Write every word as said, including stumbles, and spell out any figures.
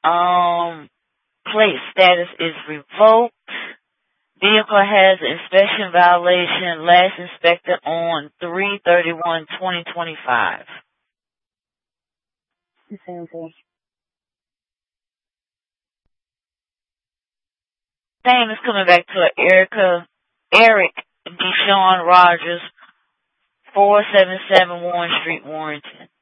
Um, plate status is revoked. Vehicle has inspection violation, last inspected on three thirty-one twenty twenty-five. Same is coming back to Erica, Eric Deshaun Rogers, four seven seven Warren Street, Warrenton.